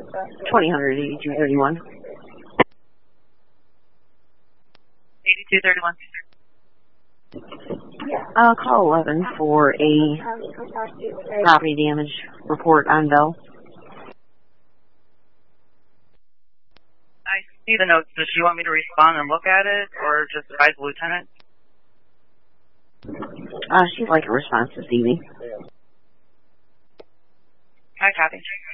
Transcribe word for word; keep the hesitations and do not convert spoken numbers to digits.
twenty hundred eighty-two thirty-one. eighty-two thirty-one. Uh, call eleven for a property damage report on Bell. I see the notes. Does she want me to respond and look at it, or just advise the lieutenant? Uh, she'd like a response this evening. I copy.